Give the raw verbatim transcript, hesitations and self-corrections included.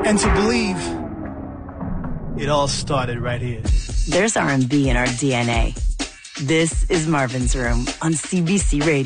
And to believe it all started right here. There's R and B in our D N A. This is Marvin's Room on C B C Radio.